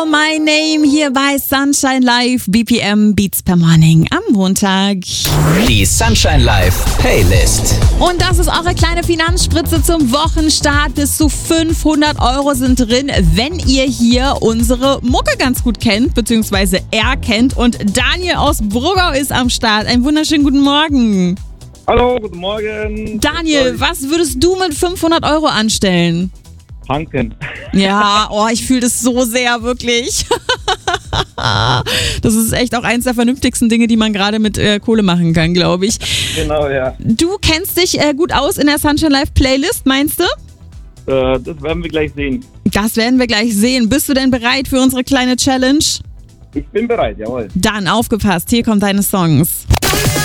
My Name hier bei Sunshine Live, BPM Beats per Morning am Montag. Die Sunshine Live Playlist. Und das ist eure kleine Finanzspritze zum Wochenstart. Bis zu 500 € sind drin, wenn ihr hier unsere Mucke ganz gut kennt, beziehungsweise erkennt. Und Daniel aus Brugau ist am Start. Einen wunderschönen guten Morgen. Hallo, guten Morgen. Daniel, was würdest du mit 500 € anstellen? Tanken. Ja, ich fühle das so sehr, wirklich. Das ist echt auch eins der vernünftigsten Dinge, die man gerade mit Kohle machen kann, glaube ich. Genau, ja. Du kennst dich gut aus in der Sunshine Live Playlist, meinst du? Das werden wir gleich sehen. Das werden wir gleich sehen. Bist du denn bereit für unsere kleine Challenge? Ich bin bereit, jawohl. Dann aufgepasst, hier kommen deine Songs.